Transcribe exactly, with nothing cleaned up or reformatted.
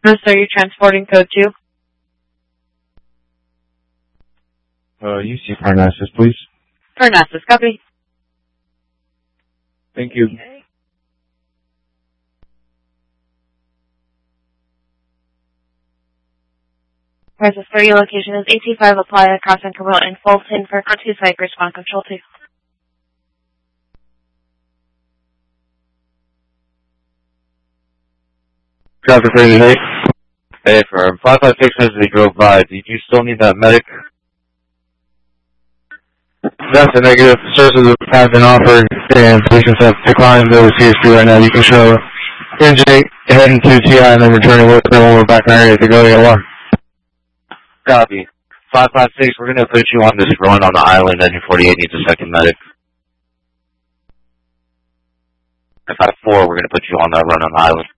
Yes, are you transporting code two? Uh, U C Parnassus, please. Parnassus, copy. Thank you. Okay. Crisis three, location is A T five, apply across Increment and Fulton for two site, respond control two. Traffic ready today. Hey, firm. five five six as they drove by. Did you still need that medic? That's a negative. Services have been offered, and patients have declined over C S P right now. You can show N J heading to T I and then returning with them when we're back in our area to go to one. Copy. five five six, we're going to put you on this run on the island. Engine forty-eight needs a second medic. five four, we're going to put you on that run on the island.